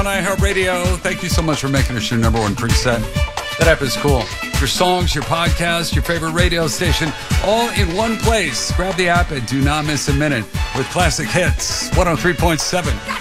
On iHeartRadio, thank you so much for making us your number one preset. That app is cool. Your songs, your podcast, your favorite radio station, all in one place. Grab the app and do not miss a minute with classic hits. 103.7